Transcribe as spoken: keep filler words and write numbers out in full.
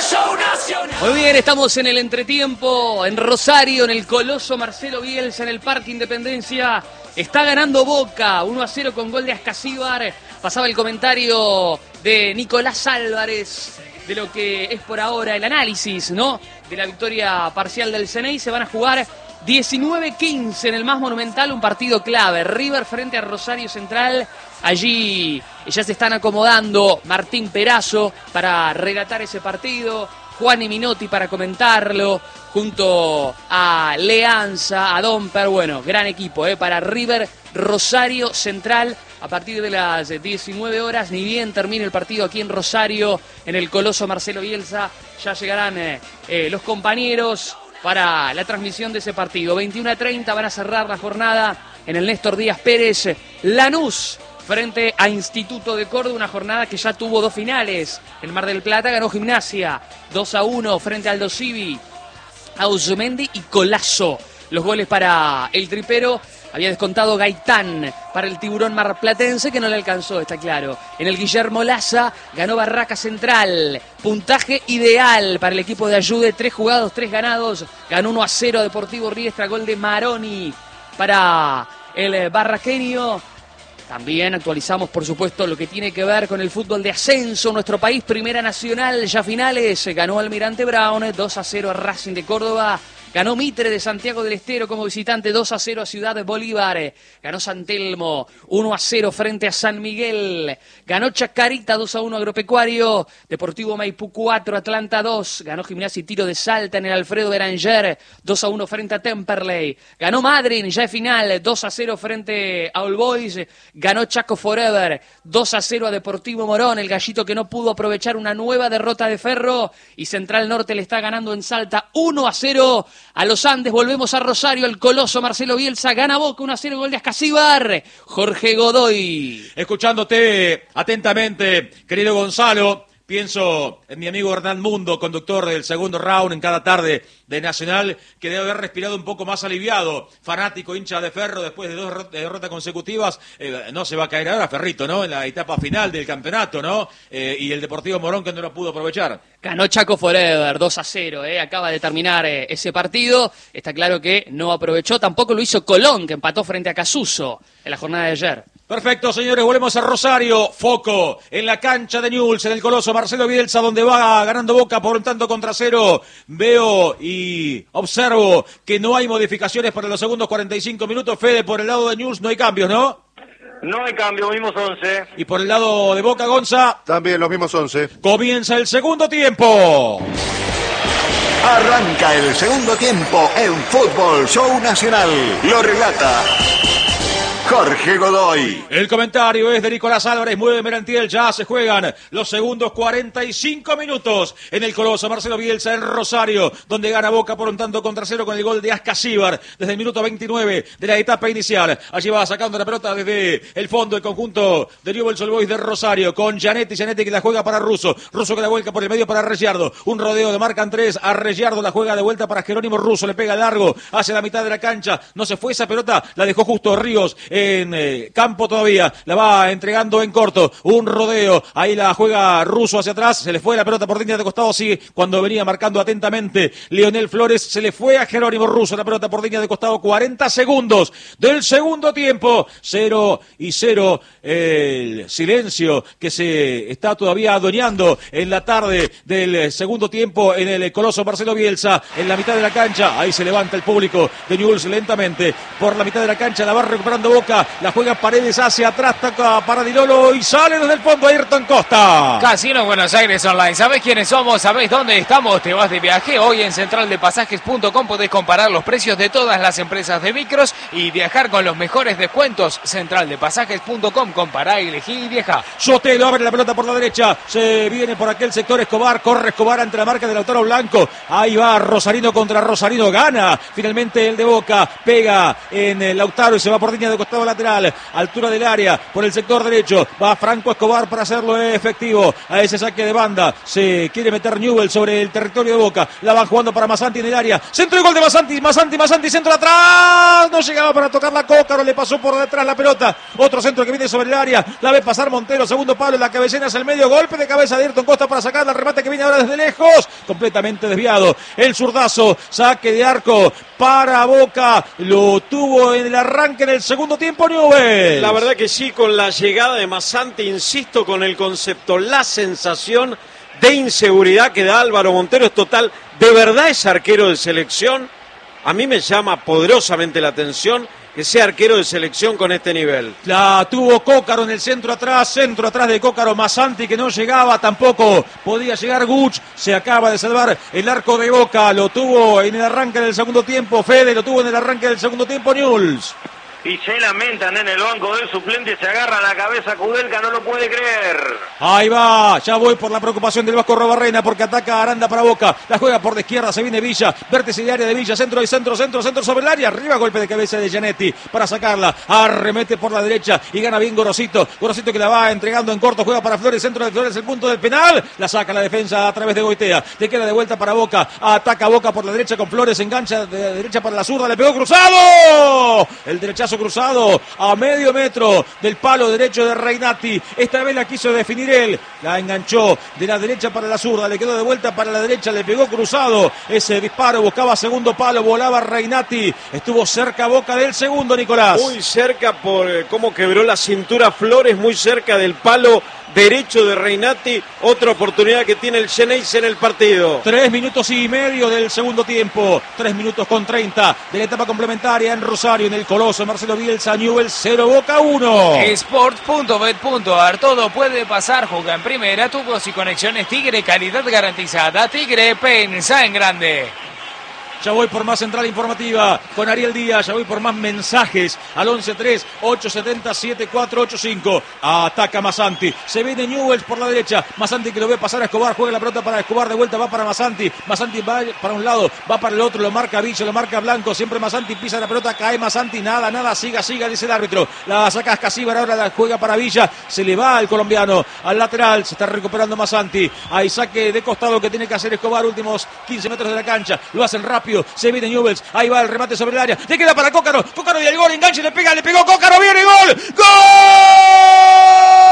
Show Nacional. Muy bien, estamos en el entretiempo, en Rosario, en el Coloso Marcelo Bielsa, en el Parque Independencia. Está ganando Boca, uno a cero con gol de Ascasíbar. Pasaba el comentario de Nicolás Álvarez de lo que es por ahora el análisis, ¿no?, de la victoria parcial del Ceney. Se van a jugar diecinueve quince en el más monumental, un partido clave. River frente a Rosario Central. Allí ya se están acomodando Martín Perazo para relatar ese partido, Juan y Minotti para comentarlo, junto a Leanza, a Domper. Bueno, gran equipo ¿eh? para River Rosario Central. A partir de las diecinueve horas, ni bien termine el partido aquí en Rosario, en el Coloso Marcelo Bielsa, ya llegarán eh, eh, los compañeros para la transmisión de ese partido. veintiuno a treinta van a cerrar la jornada en el Néstor Díaz Pérez. Lanús frente a Instituto de Córdoba, una jornada que ya tuvo dos finales. El Mar del Plata ganó Gimnasia dos a uno frente al Aldo Civi, Auzumendi y Colazo. Los goles para el tripero. Había descontado Gaitán para el Tiburón marplatense, que no le alcanzó, está claro. En el Guillermo Laza ganó Barraca Central. Puntaje ideal para el equipo de Ayude. Tres jugados, tres ganados. Ganó uno a cero Deportivo Riestra. Gol de Maroni para el barraqueño. También actualizamos, por supuesto, lo que tiene que ver con el fútbol de ascenso. Nuestro país, Primera Nacional, ya finales. Ganó Almirante Brown, dos a cero a Racing de Córdoba. Ganó Mitre de Santiago del Estero como visitante, dos a cero a Ciudad de Bolívar. Ganó San Telmo, uno a cero frente a San Miguel. Ganó Chacarita, dos a uno Agropecuario. Deportivo Maipú cuatro, Atlanta dos. Ganó Gimnasia y Tiro de Salta en el Alfredo Beranger, dos a uno frente a Temperley. Ganó Madryn, ya es final, dos a cero frente a All Boys. Ganó Chaco Forever, dos a cero a Deportivo Morón. El gallito que no pudo aprovechar una nueva derrota de Ferro. Y Central Norte le está ganando en Salta, uno a cero. A los Andes. Volvemos a Rosario, el Coloso Marcelo Bielsa, gana Boca, uno a cero, gol de Ascasíbar. Jorge Godoy. Escuchándote atentamente, querido Gonzalo, pienso en mi amigo Hernán Mundo, conductor del segundo round en cada tarde de Nacional, que debe haber respirado un poco más aliviado. Fanático, hincha de Ferro, después de dos derrotas consecutivas, eh, no se va a caer ahora Ferrito, ¿no?, en la etapa final del campeonato, ¿no? Eh, y el Deportivo Morón, que no lo pudo aprovechar. Ganó Chaco Forever, dos a cero, eh. acaba de terminar eh, ese partido. Está claro que no aprovechó, tampoco lo hizo Colón, que empató frente a Casuso en la jornada de ayer. Perfecto, señores, volvemos a Rosario. Foco en la cancha de Newell's, en el Coloso Marcelo Bielsa, donde va ganando Boca por un tanto contra cero. Veo y observo que no hay modificaciones para los segundos cuarenta y cinco minutos. Fede, por el lado de Newell's no hay cambios, ¿no? No hay cambio, mismos once. Y por el lado de Boca, Gonza. También los mismos once. Comienza el segundo tiempo. Arranca el segundo tiempo en Fútbol Show Nacional. Lo relata Jorge Godoy. El comentario es de Nicolás Álvarez. Mueve Merentiel. Ya se juegan los segundos cuarenta y cinco minutos en el Coloso Marcelo Bielsa en Rosario, donde gana Boca por un tanto contra cero con el gol de Ascasíbar desde el minuto veintinueve de la etapa inicial. Allí va sacando la pelota desde el fondo el conjunto de Newell's Old Boys de Rosario con Gianetti. Gianetti que la juega para Russo. Russo que la vuelca por el medio para Arregiardo. Un rodeo de marcan tres. Arregiardo la juega de vuelta para Jerónimo Russo. Le pega largo hacia la mitad de la cancha. No se fue esa pelota. La dejó justo Ríos en eh, campo todavía, la va entregando en corto, un rodeo, ahí la juega Russo hacia atrás, se le fue la pelota por línea de costado, sigue cuando venía marcando atentamente Leonel Flores, se le fue a Jerónimo Russo la pelota por línea de costado, cuarenta segundos del segundo tiempo, cero y cero, el silencio que se está todavía adueñando en la tarde del segundo tiempo en el Coloso Marcelo Bielsa, en la mitad de la cancha, ahí se levanta el público de Newell's lentamente, por la mitad de la cancha, la va recuperando Boca, la juega Paredes hacia atrás, toca para Di Lolo y sale desde el fondo Ayrton Costa. Casino Buenos Aires Online, ¿sabés quiénes somos? ¿Sabés dónde estamos? ¿Te vas de viaje? Hoy en central de pasajes punto com podés comparar los precios de todas las empresas de micros y viajar con los mejores descuentos. central de pasajes punto com, compará, elegí y viaja. Sotelo abre la pelota por la derecha, se viene por aquel sector Escobar, corre Escobar ante la marca de Lautaro Blanco, ahí va Rosarino contra Rosarino, gana finalmente el de Boca, pega en el Lautaro y se va por línea de costado costado lateral, altura del área, por el sector derecho, va Franco Escobar para hacerlo efectivo, a ese saque de banda, se quiere meter Newell sobre el territorio de Boca, la van jugando para Masanti en el área, centro y gol de Masanti, Masanti, Masanti, centro atrás, no llegaba para tocar la Cócaro, le pasó por detrás la pelota, otro centro que viene sobre el área, la ve pasar Montero, segundo palo, la cabecera es el medio, golpe de cabeza de Ayrton Costa para sacar el remate que viene ahora desde lejos, completamente desviado, el zurdazo, saque de arco para Boca, lo tuvo en el arranque en el segundo tiempo Newell. La verdad que sí, con la llegada de Masanti, insisto con el concepto, la sensación de inseguridad que da Álvaro Montero es total. ¿De verdad es arquero de selección? A mí me llama poderosamente la atención que sea arquero de selección con este nivel. La tuvo Cócaro en el centro atrás, centro atrás de Cócaro, Masanti que no llegaba, tampoco podía llegar Guch, se acaba de salvar el arco de Boca, lo tuvo en el arranque del segundo tiempo, Fede lo tuvo en el arranque del segundo tiempo, Newell's. Y se lamentan en el banco del suplente, se agarra la cabeza Kudelka, no lo puede creer. Ahí va, ya voy por la preocupación del Vasco Robarrena porque ataca Aranda para Boca, la juega por de izquierda, se viene Villa, vértice de área de Villa, centro y centro, centro, centro sobre el área, arriba golpe de cabeza de Gianetti para sacarla, arremete por la derecha y gana bien Gorosito, Gorosito que la va entregando en corto, juega para Flores, centro de Flores, el punto del penal, la saca la defensa a través de Goitea, le queda de vuelta para Boca, ataca Boca por la derecha con Flores, engancha de derecha para la zurda, le pegó cruzado, el derechazo cruzado a medio metro del palo derecho de Reinati, esta vez la quiso definir él, la enganchó de la derecha para la zurda, le quedó de vuelta para la derecha, le pegó cruzado, ese disparo buscaba segundo palo, volaba Reinati, estuvo cerca Boca del segundo, Nicolás. Muy cerca por eh, cómo quebró la cintura Flores, muy cerca del palo derecho de Reinati, otra oportunidad que tiene el Xeneize en el partido. Tres minutos y medio del segundo tiempo, tres minutos con treinta de la etapa complementaria en Rosario, en el Coloso, Marcelo Bielsa, Newell's cero, Boca uno. Sports punto bet punto ar, todo puede pasar, juega en primera, tubos y conexiones Tigre, calidad garantizada, Tigre, pensa en grande. Ya voy por más central informativa con Ariel Díaz, ya voy por más mensajes al once tres, ocho siete cero, siete cuatro ocho cinco. Ataca Masanti, se viene Newell's por la derecha, Masanti que lo ve pasar a Escobar, juega la pelota para Escobar, de vuelta va para Masanti, Masanti va para un lado, va para el otro, lo marca Villa, lo marca Blanco, siempre Masanti pisa la pelota, cae Masanti, nada, nada, siga, siga, dice el árbitro, la saca Escasíbar, ahora la juega para Villa, se le va al colombiano, al lateral, se está recuperando Masanti, hay saque de costado que tiene que hacer Escobar, últimos quince metros de la cancha, lo hacen rápido, se viene Newell's, ahí va el remate sobre el área, le queda para Cócaro, Cócaro y el gol, enganche, le pega, le pegó Cócaro, viene gol, ¡gol!